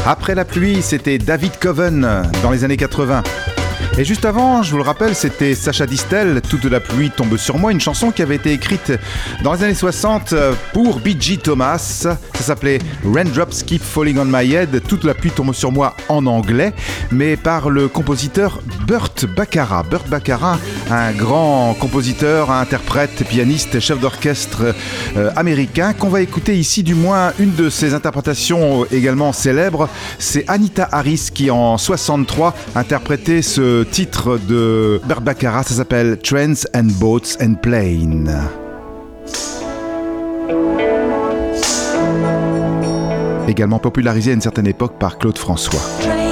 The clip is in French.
Après la pluie, c'était David Coven dans les années 80. Et juste avant, je vous le rappelle, c'était Sacha Distel, Toute la pluie tombe sur moi, une chanson qui avait été écrite dans les années 60 pour B.G. Thomas. Ça s'appelait Raindrops Keep Falling on My Head, Toute la pluie tombe sur moi en anglais, mais par le compositeur Burt Bacharach. Burt Bacharach, un grand compositeur, interprète, pianiste, chef d'orchestre américain, qu'on va écouter ici, du moins une de ses interprétations également célèbres. C'est Anita Harris qui, en 63, interprétait ce titre de Burt Bacharach. Ça s'appelle Trains and Boats and Planes. Également popularisé à une certaine époque par Claude François.